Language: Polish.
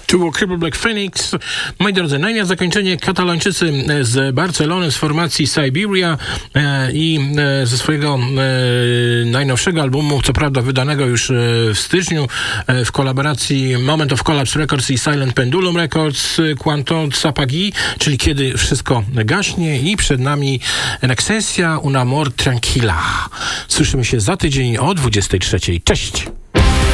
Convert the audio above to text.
To było Cripple Black Phoenix. Moi drodzy, no i na zakończenie Katalończycy z Barcelony, z formacji Siberia i ze swojego najnowszego albumu, co prawda wydanego już w styczniu w kolaboracji Moment of Collapse Records i Silent Pendulum Records, Quanto Sapagi, czyli Kiedy Wszystko Gaśnie, i przed nami Nexensia Un Amor Tranquila. Słyszymy się za tydzień o 23:00. Cześć!